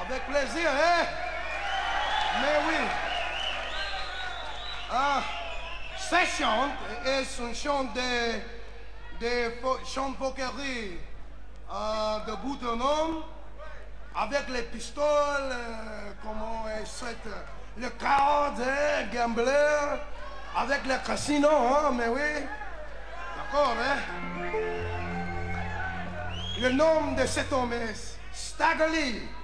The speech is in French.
Avec plaisir, hein? Mais oui. Cette chante est une chante de chant pokerie de bout d'un homme avec les pistoles, comment est le card, hein, gambler, avec le casino, hein, mais oui. D'accord, hein? Le nom de cet homme est Stagger Lee.